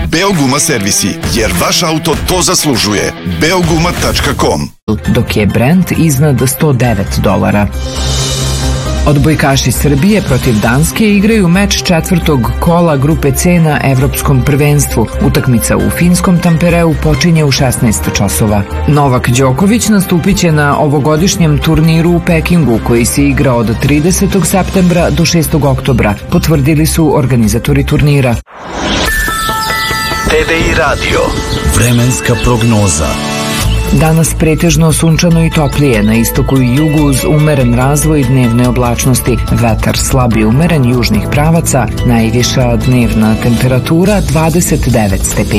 Beoguma servisi, jer vaš auto to zaslužuje. Beoguma.com. Dok je Brent iznad $109. Odbojkaši Srbije protiv Danske igraju meč četvrtog kola grupe C na Evropskom prvenstvu. Utakmica u finskom Tampereu počinje u 16 časova. Novak Đoković nastupit će na ovogodišnjem turniru u Pekingu, koji se igra od 30. septembra do 6. oktobra, potvrdili su organizatori turnira. TV i radio. Vremenska prognoza. Danas pretežno sunčano i toplije, na istoku i jugu uz umeren razvoj dnevne oblačnosti. Vetar slab i umeren južnih pravaca, najviša dnevna temperatura 29 stepeni.